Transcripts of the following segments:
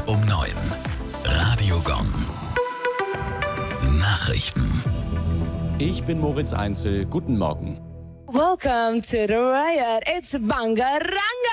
um 9. Radio Gong. Nachrichten. Ich bin Moritz Einzel. Guten Morgen. Welcome to the riot. It's Bangaranga.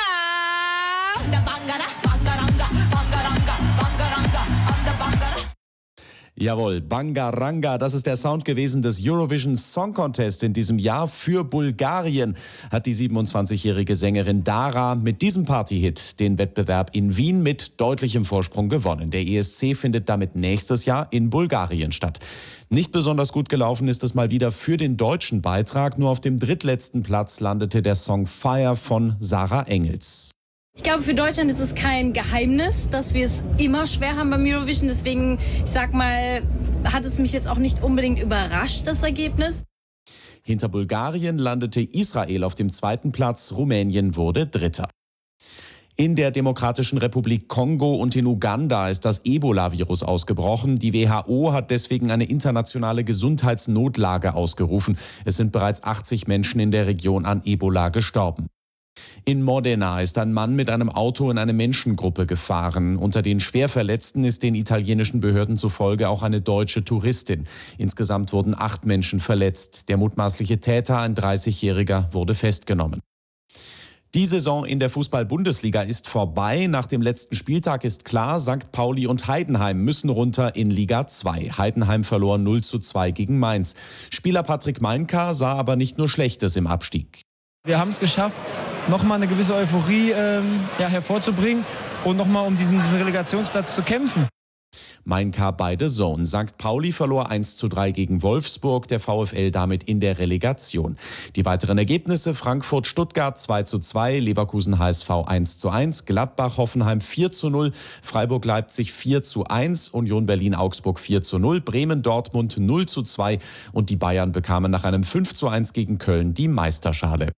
The Bangaranga, Bangaranga, Bangaranga, Bangaranga, the Bangaranga. Jawohl, Bangaranga, das ist der Sound gewesen des Eurovision Song Contest in diesem Jahr. Für Bulgarien hat die 27-jährige Sängerin Dara mit diesem Partyhit den Wettbewerb in Wien mit deutlichem Vorsprung gewonnen. Der ESC findet damit nächstes Jahr in Bulgarien statt. Nicht besonders gut gelaufen ist es mal wieder für den deutschen Beitrag. Nur auf dem drittletzten Platz landete der Song Fire von Sarah Engels. Ich glaube, für Deutschland ist es kein Geheimnis, dass wir es immer schwer haben beim Eurovision. Deswegen, ich sag mal, hat es mich jetzt auch nicht unbedingt überrascht, das Ergebnis. Hinter Bulgarien landete Israel auf dem zweiten Platz, Rumänien wurde Dritter. In der Demokratischen Republik Kongo und in Uganda ist das Ebola-Virus ausgebrochen. Die WHO hat deswegen eine internationale Gesundheitsnotlage ausgerufen. Es sind bereits 80 Menschen in der Region an Ebola gestorben. In Modena ist ein Mann mit einem Auto in eine Menschengruppe gefahren. Unter den Schwerverletzten ist den italienischen Behörden zufolge auch eine deutsche Touristin. Insgesamt wurden 8 Menschen verletzt. Der mutmaßliche Täter, ein 30-Jähriger, wurde festgenommen. Die Saison in der Fußball-Bundesliga ist vorbei. Nach dem letzten Spieltag ist klar, St. Pauli und Heidenheim müssen runter in Liga 2. Heidenheim verlor 0:2 gegen Mainz. Spieler Patrick Meinka sah aber nicht nur Schlechtes im Abstieg. Wir haben es geschafft, nochmal eine gewisse Euphorie hervorzubringen und nochmal um diesen Relegationsplatz zu kämpfen. Meinka bei The Zone. St. Pauli verlor 1:3 gegen Wolfsburg, der VfL damit in der Relegation. Die weiteren Ergebnisse: Frankfurt-Stuttgart 2:2, Leverkusen-HSV 1:1, Gladbach-Hoffenheim 4:0, Freiburg-Leipzig 4:1, Union Berlin-Augsburg 4:0, Bremen-Dortmund 0:2 und die Bayern bekamen nach einem 5:1 gegen Köln die Meisterschale.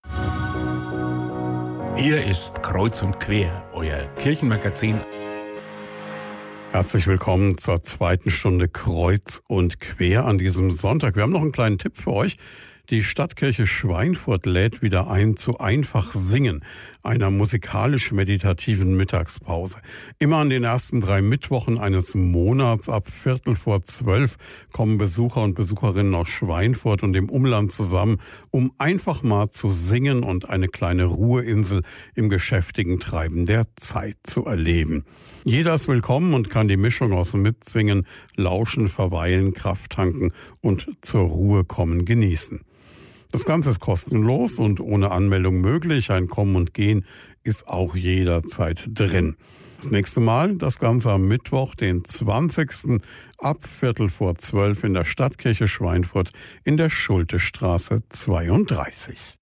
Hier ist Kreuz und Quer, euer Kirchenmagazin. Herzlich willkommen zur zweiten Stunde Kreuz und Quer an diesem Sonntag. Wir haben noch einen kleinen Tipp für euch. Die Stadtkirche Schweinfurt lädt wieder ein zu Einfach Singen, einer musikalisch-meditativen Mittagspause. Immer an den ersten 3 Mittwochen eines Monats ab 11:45 kommen Besucher und Besucherinnen aus Schweinfurt und dem Umland zusammen, um einfach mal zu singen und eine kleine Ruheinsel im geschäftigen Treiben der Zeit zu erleben. Jeder ist willkommen und kann die Mischung aus Mitsingen, Lauschen, Verweilen, Kraft tanken und zur Ruhe kommen genießen. Das Ganze ist kostenlos und ohne Anmeldung möglich. Ein Kommen und Gehen ist auch jederzeit drin. Das nächste Mal das Ganze am Mittwoch, den 20. ab 11:45 in der Stadtkirche Schweinfurt in der Schultestraße 32.